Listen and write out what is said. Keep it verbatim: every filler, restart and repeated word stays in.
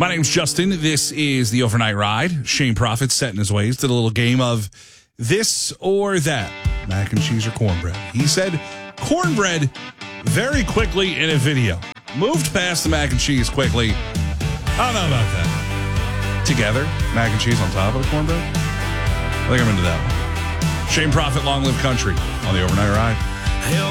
My name's Justin. This is the Overnight Ride. Shane Prophet set in his ways. Did a little game of this or that. Mac and cheese or cornbread. He said cornbread very quickly in a video. Moved past the mac and cheese quickly. I don't know about that. Together, mac and cheese on top of the cornbread. I think I'm into that one. Shane Prophet, Long Live Country on the Overnight Ride.